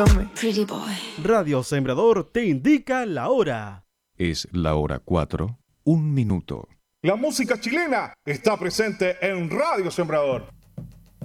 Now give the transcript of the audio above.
Pretty boy. Radio Sembrador te indica la hora. Es la hora 4, 1 minuto. La música chilena está presente en Radio Sembrador.